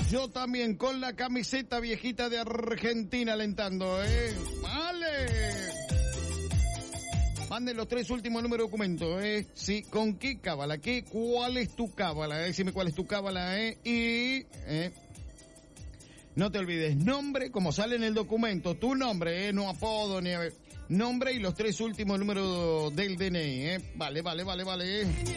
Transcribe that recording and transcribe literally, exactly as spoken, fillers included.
yo también con la camiseta viejita de Argentina alentando, ¿eh? Vale. Manden los tres últimos números de documento, ¿eh? Sí, ¿con qué cábala? ¿Qué? ¿Cuál es tu cábala? Decime cuál es tu cábala, ¿eh? Y, ¿eh? No te olvides, nombre, como sale en el documento, tu nombre, ¿eh? No apodo, ni... Nombre y los tres últimos números del D N I, ¿eh? Vale, vale, vale, vale.